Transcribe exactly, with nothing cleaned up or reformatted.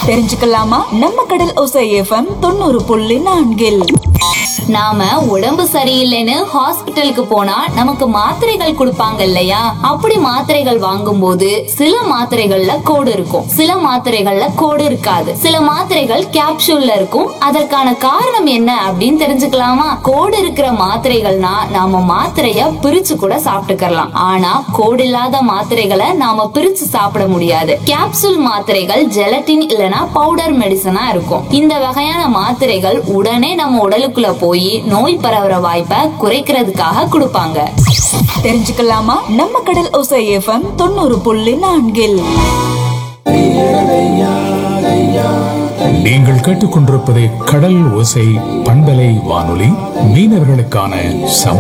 தெரிஞ்சுக்கலாமா? நம்ம கடல் ஓசை எஃப்எம் தொண்ணூறு புள்ளி நான்கில் நாம உடம்பு சரியில்லைன்னு ஹாஸ்பிட்டலுக்கு போனா நமக்கு மாத்திரைகள் கொடுப்பாங்க இல்லையா? அப்படி மாத்திரைகள் வாங்கும் போது சில மாத்திரைகள்ல கோடு இருக்கும், சில மாத்திரைகள்ல கோடு இருக்காது. சில மாத்திரைகள் கேப்சூல்ல இருக்கும். அதற்கான காரணம் என்ன அப்படின்னு தெரிஞ்சுக்கலாமா? கோடு இருக்கிற மாத்திரைகள்னா நாம மாத்திரைய பிரிச்சு கூட சாப்பிட்டுக்கலாம். ஆனா கோடு இல்லாத மாத்திரைகளை நாம பிரிச்சு சாப்பிட முடியாது. கேப்சூல் மாத்திரைகள் ஜெலட்டின் இல்லனா பவுடர் மெடிசனா இருக்கும். இந்த வகையான மாத்திரைகள் உடனே நம்ம உடலுக்குள்ள போய் நோய் பரவுற வாய்ப்பை குறைக்கிறதுக்காக கொடுப்பாங்க. தெரிஞ்சுக்கலாமா? நம்ம கடல் ஓசை எஃப்எம் தொண்ணூறு புள்ளி நான்கில் நீங்கள் கேட்டுக்கொண்டிருப்பது கடல் ஓசை பண்பலை வானொலி, மீனவர்களுக்கான சம